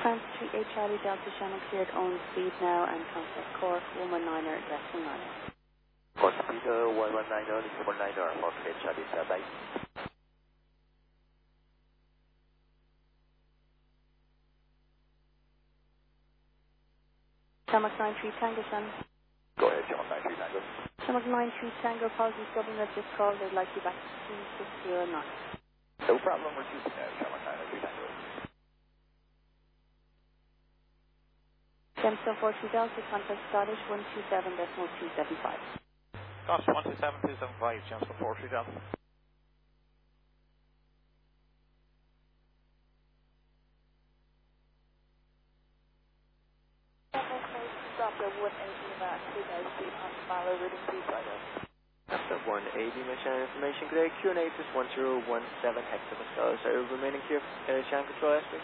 Climb 38 Charlie Delta Shannon cleared own speed now and contact Cork 119er decimal 9. Cork speed 119er decimal 9er for cleared Charlie Delta. Shamrock 93 Tango Shannon. Go ahead, Shamrock 93 Tango. Shamrock 93 Tango, apologies, government just called. They'd like you back to 2609. No problem, we're choosing Shamrock 93 Tango. Gemstone 43 Delta, contact Scottish 127.275. Scottish 127.275, Gemstone 43 Delta. After 180 Lima, 2,000 on Mallow, reading 2 After 180 Shannon information, good day, Q&A is 1017 hectopascal. So remaining here, Shannon control aspect.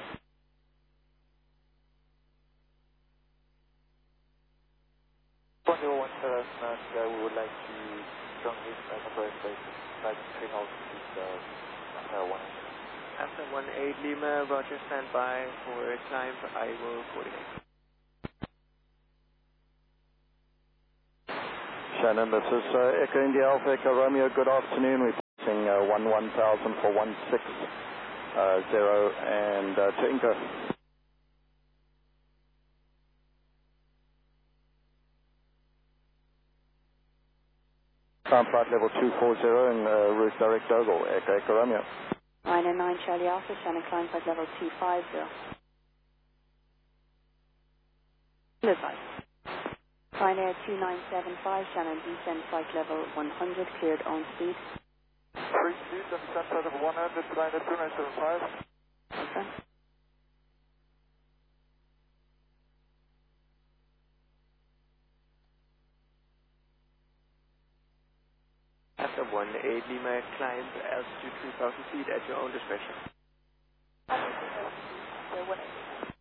1017, and we would like to strongly control aspect, like 3,000 feet, after 180. After 18 Lima, Roger, stand by for climb, I will coordinate. Shannon, this is Echo India Alpha, Echo Romeo. Good afternoon. We're passing 11,000 for 160 and to Inco. Ground flight level 240 and route direct Ogle, Echo Echo Romeo. 909 Charlie Alpha, Shannon climb flight level 250. Advice. Ryanair 2975, Shannon descend flight level 100, cleared on speed. Free speed, descent flight level 100, Ryanair 2975. Okay. After 18 Lima, climb altitude 3,000 feet at your own discretion. After 180.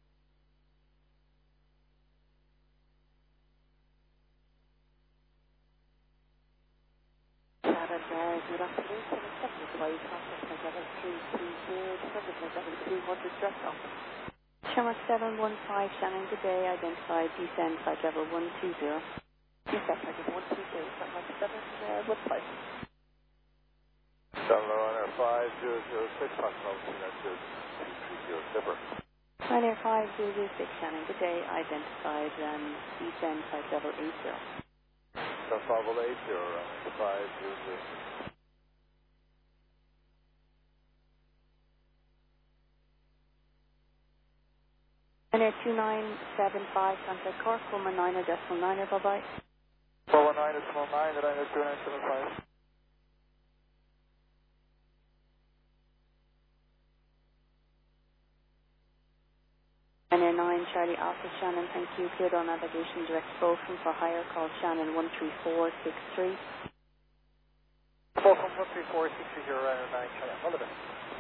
Good afternoon, 7 Hawaii, contact my level 330, descended my level 200, direct off. Shamrock 715, Shannon, good day, identified, descend flight level 120. Descent flight level 120, Shamrock 715. Shannon Runner 5006, Foxtrot, connected 230 Zipper. Ryanair 5006, Shannon, good day, identified, descend flight level 80. Level 80, 500. Ryanair 2975, contact Cork 119er decimal 9er, bye-bye. 419 decimal 9, Ryanair 2975. Ryanair 9 Charlie Alpha, Shannon, thank you. Cleared on navigation direct Fulcrum for hire, call Shannon 13463. Fulcrum 13463, Ryanair 9 Charlie, all the best.